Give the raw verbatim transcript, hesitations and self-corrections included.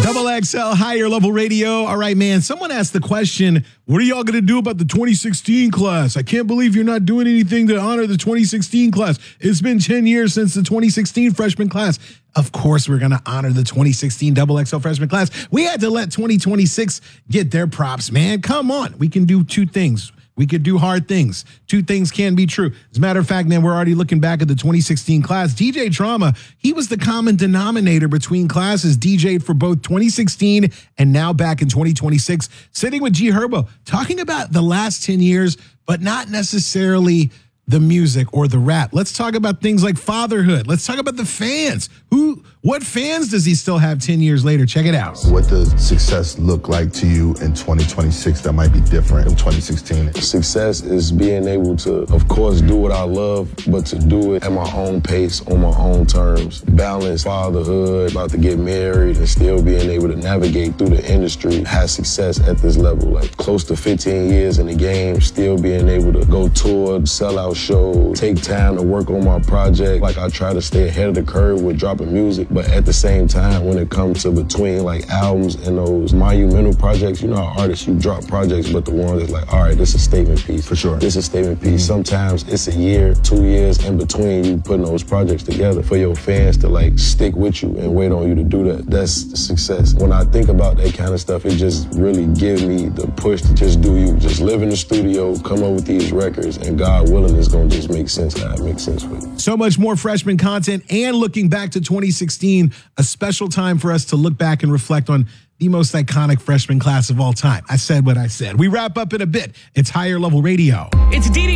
Double X L Higher Level Radio. All right, man. Someone asked the question, what are y'all going to do about the twenty sixteen class? I can't believe you're not doing anything to honor the twenty sixteen class. It's been ten years since the twenty sixteen freshman class. Of course, we're going to honor the twenty sixteen Double X L freshman class. We had to let twenty twenty-six get their props, man. Come on. We can do two things. We could do hard things. Two things can be true. As a matter of fact, man, we're already looking back at the twenty sixteen class. D J Drama, he was the common denominator between classes, D J'd for both twenty sixteen and now back in twenty twenty-six, sitting with G Herbo, talking about the last ten years, but not necessarily the music or the rap. Let's talk about things like fatherhood. Let's talk about the fans. Who, what fans does he still have ten years later? Check it out. What does success look like to you in twenty twenty-six that might be different in twenty sixteen? Success is being able to, of course, do what I love, but to do it at my own pace, on my own terms. Balance fatherhood, about to get married, and still being able to navigate through the industry, have success at this level. Like close to fifteen years in the game, still being able to go tour, sell out shows, take time to work on my project. Like I try to stay ahead of the curve with dropping music, but at the same time, when it comes to between like albums and those monumental projects, you know how artists, you drop projects, but the one that's like, all right, this is a statement piece. For sure. This is a statement piece. Mm-hmm. Sometimes it's a year, two years in between you putting those projects together for your fans to like stick with you and wait on you to do that. That's success. When I think about that kind of stuff, it just really gives me the push to just do you. Just live in the studio, come up with these records, and God willing, it's gonna just make sense how it makes sense with you. So much more freshman content and looking back to twenty sixteen, a special time for us to look back and reflect on the most iconic freshman class of all time. I said what I said. We wrap up in a bit. It's Higher Level Radio. It's D D